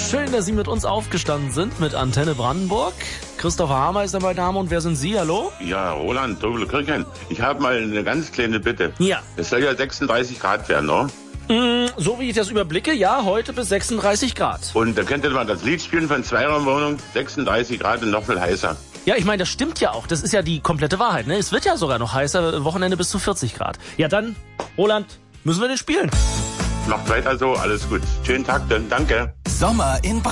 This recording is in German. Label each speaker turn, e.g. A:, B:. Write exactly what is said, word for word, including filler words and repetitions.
A: Schön, dass Sie mit uns aufgestanden sind mit Antenne Brandenburg. Christopher Hamer ist mein Name und wer sind Sie? Hallo?
B: Ja, Roland, Doppelkirchen. Ich habe mal eine ganz kleine Bitte.
A: Ja.
B: Es soll ja sechsunddreißig Grad werden, ne?
A: Mm, so wie ich das überblicke, ja, heute bis sechsunddreißig Grad.
B: Und da könnte man das Lied spielen von Zweiraumwohnung, sechsunddreißig Grad und noch viel heißer.
A: Ja, ich meine, das stimmt ja auch. Das ist ja die komplette Wahrheit, ne? Es wird ja sogar noch heißer, Wochenende bis zu vierzig Grad. Ja, dann, Roland, müssen wir den spielen.
B: Macht weiter so, alles gut. Schönen Tag dann, danke.
C: Sommer in